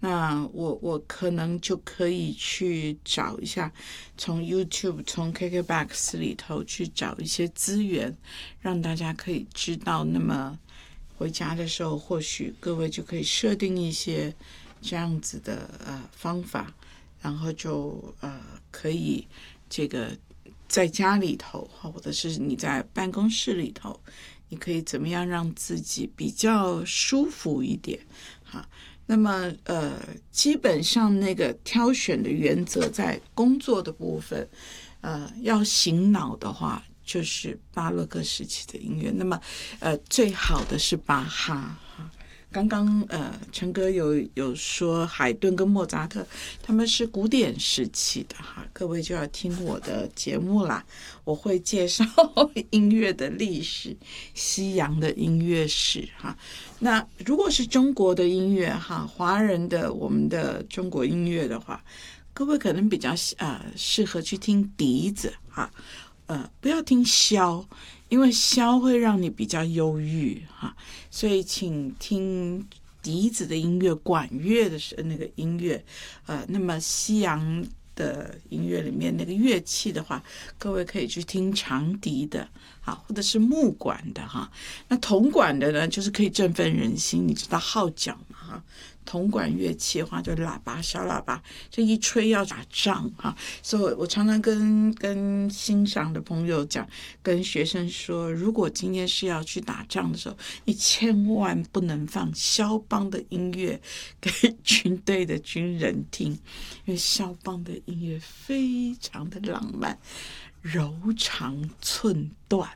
那我可能就可以去找一下，从 YouTube 从 KKBOX 里头去找一些资源，让大家可以知道。那么回家的时候，或许各位就可以设定一些这样子的方法，然后就可以这个在家里头，或者是你在办公室里头，你可以怎么样让自己比较舒服一点哈。那么基本上那个挑选的原则，在工作的部分，要醒脑的话，就是巴洛克时期的音乐。那么最好的是巴哈。刚刚陈哥有说海顿跟莫扎特他们是古典时期的哈，各位就要听我的节目啦，我会介绍音乐的历史，西洋的音乐史哈。那如果是中国的音乐哈，华人的我们的中国音乐的话，各位可能比较适合去听笛子哈，不要听箫，因为箫会让你比较忧郁哈，所以请听笛子的音乐，管乐的那个音乐，那么西洋的音乐里面那个乐器的话，各位可以去听长笛的，好，或者是木管的哈。那铜管的呢，就是可以振奋人心，你知道号角嘛哈。铜管乐器的话，就喇叭、小喇叭，这一吹要打仗哈。所以我常常跟欣赏的朋友讲，跟学生说，如果今天是要去打仗的时候，你千万不能放肖邦的音乐给军队的军人听，因为肖邦的音乐非常的浪漫，柔肠寸断。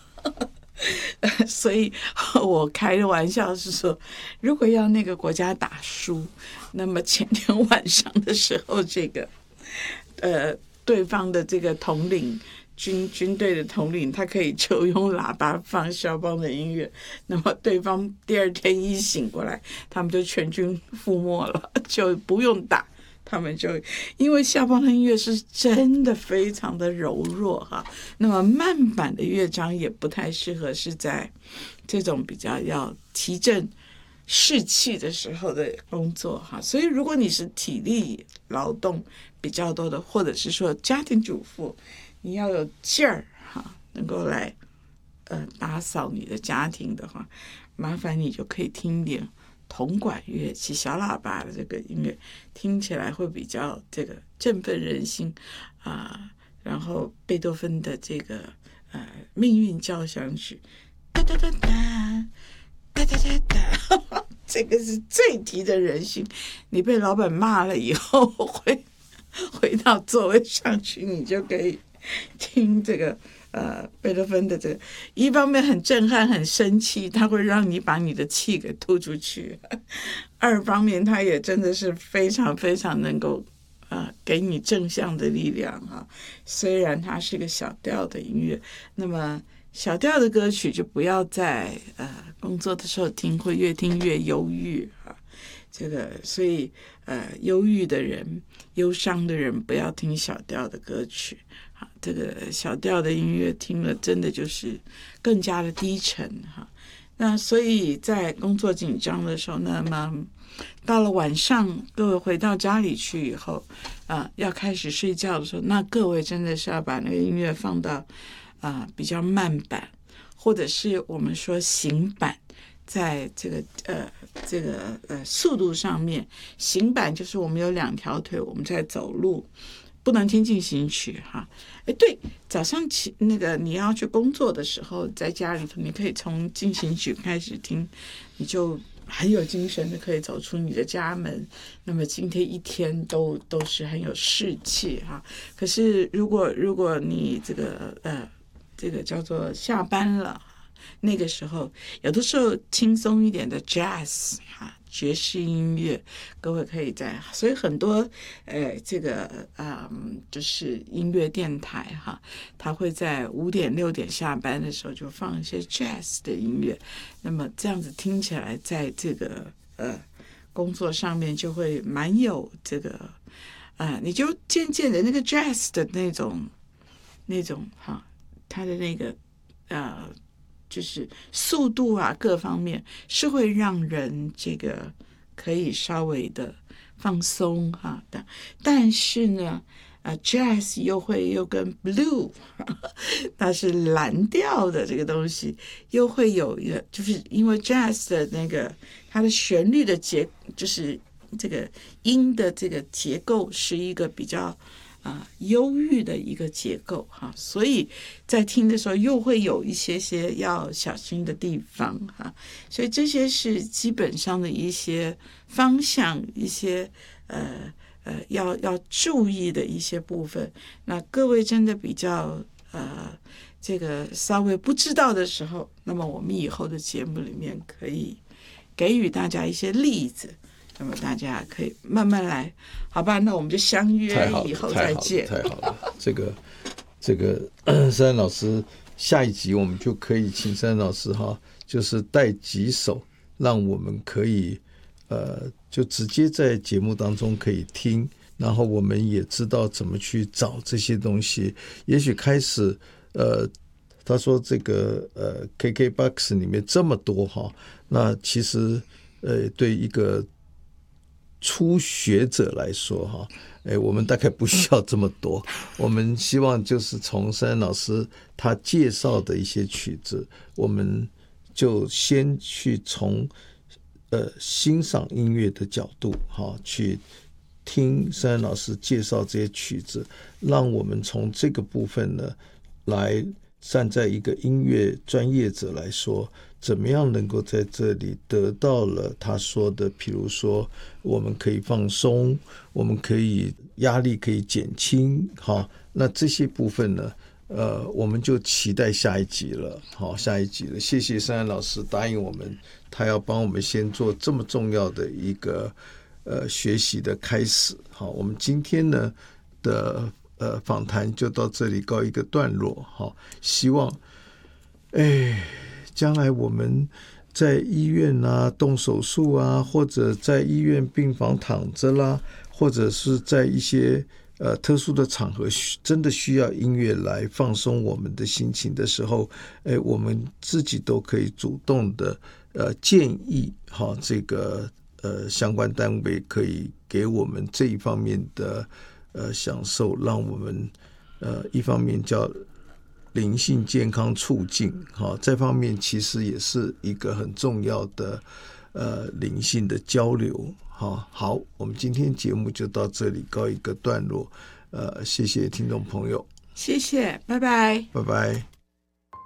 所以我开的玩笑是说，如果要那个国家打输，那么前天晚上的时候，这个对方的这个统领军队的统领，他可以就用喇叭放肖邦的音乐，那么对方第二天一醒过来，他们就全军覆没了，就不用打。他们就因为肖邦的音乐是真的非常的柔弱哈，那么慢板的乐章也不太适合是在这种比较要提振士气的时候的工作哈。所以如果你是体力劳动比较多的，或者是说家庭主妇，你要有劲儿哈，能够来打扫你的家庭的话，麻烦你就可以听一点铜管乐器、小喇叭的这个音乐，听起来会比较这个振奋人心然后贝多芬的这个命运交响曲，哒哒哒哒哒哒哒哒，这个是最提振人心。你被老板骂了以后，回到座位上去，你就可以听这个贝多芬的这个，一方面很震撼很生气，它会让你把你的气给吐出去，二方面它也真的是非常非常能够给你正向的力量哈。虽然它是个小调的音乐，那么小调的歌曲就不要在工作的时候听，会越听越忧郁哈。这个所以忧郁的人、忧伤的人不要听小调的歌曲。这个小调的音乐听了真的就是更加的低沉哈。那所以在工作紧张的时候，那么到了晚上各位回到家里去以后要开始睡觉的时候，那各位真的是要把那个音乐放到比较慢板，或者是我们说行板，在这个速度上面，行板就是我们有两条腿我们在走路，不能听进行曲哈。对，早上那个你要去工作的时候，在家里头你可以从进行曲开始听，你就很有精神的可以走出你的家门，那么今天一天都是很有士气哈。可是如果你这个叫做下班了，那个时候有的时候轻松一点的 jazz 爵士音乐，各位可以所以很多这个就是音乐电台哈，他会在5点6点下班的时候就放一些 jazz 的音乐，那么这样子听起来在这个工作上面就会蛮有这个你就渐渐的那个 jazz 的那种哈，它的那个就是速度各方面是会让人这个可以稍微的放松哈的，但是呢jazz 又跟 blue 它是蓝调的这个东西又会有一个，就是因为 jazz 的那个它的旋律的就是这个音的这个结构是一个比较忧郁的一个结构哈，所以在听的时候又会有一些要小心的地方哈，所以这些是基本上的一些方向，一些要注意的一些部分。那各位真的比较这个稍微不知道的时候，那么我们以后的节目里面可以给予大家一些例子，那么大家可以慢慢来，好吧？那我们就相约以后再见。 太好了，这个珊老师，下一集我们就可以请珊老师哈，就是带几首，让我们可以就直接在节目当中可以听，然后我们也知道怎么去找这些东西。也许开始他说这个KKBOX 里面这么多哈，那其实对一个初学者来说哈，我们大概不需要这么多，我们希望就是从珊老师他介绍的一些曲子，我们就先去从欣赏音乐的角度哈，去听珊老师介绍这些曲子，让我们从这个部分呢，来站在一个音乐专业者来说，怎么样能够在这里得到了他说的，比如说我们可以放松，我们可以压力可以减轻，好，那这些部分呢我们就期待下一集了。好，下一集了，谢谢珊老师答应我们，他要帮我们先做这么重要的一个学习的开始。好，我们今天呢的访谈就到这里告一个段落。好，希望将来我们在医院啊动手术啊，或者在医院病房躺着啦，或者是在一些特殊的场合真的需要音乐来放松我们的心情的时候，我们自己都可以主动的建议这个相关单位可以给我们这一方面的享受，让我们一方面叫灵性健康促进，这方面其实也是一个很重要的灵性的交流。好，我们今天节目就到这里告一个段落，谢谢听众朋友， 谢谢，拜拜， 拜拜。